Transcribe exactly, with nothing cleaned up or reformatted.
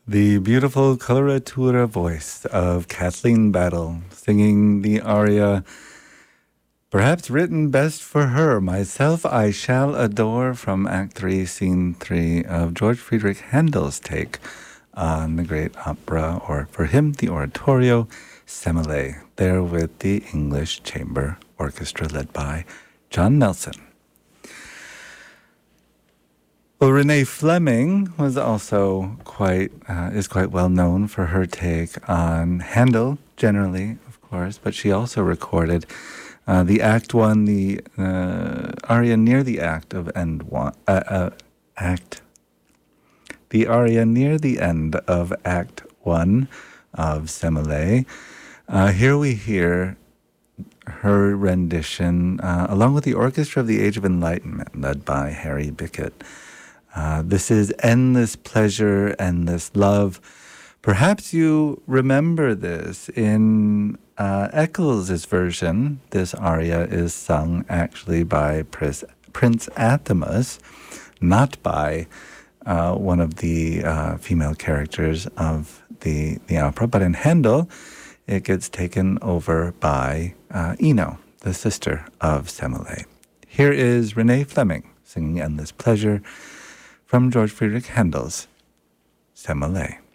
The beautiful coloratura voice of Kathleen Battle singing the aria, perhaps written best for her, Myself I Shall Adore, from Act three, Scene three of George Friedrich Handel's take on the great opera, or for him, the oratorio, Semele, there with the English Chamber Orchestra led by John Nelson. Well, Renee Fleming was also quite uh, is quite well known for her take on Handel generally, of course, but she also recorded uh, the Act One, the uh, aria near the act of end one, uh, uh, act, the aria near the end of Act One of Semele. Uh, here we hear her rendition uh, along with the Orchestra of the Age of Enlightenment, led by Harry Bickett. Uh, this is Endless Pleasure, Endless Love. Perhaps you remember this in uh, Eccles' version. This aria is sung actually by Prince, Prince Athamas, not by uh, one of the uh, female characters of the, the opera. But in Handel, it gets taken over by uh, Ino, the sister of Semele. Here is Renee Fleming singing Endless Pleasure from George Friedrich Handel's Semele.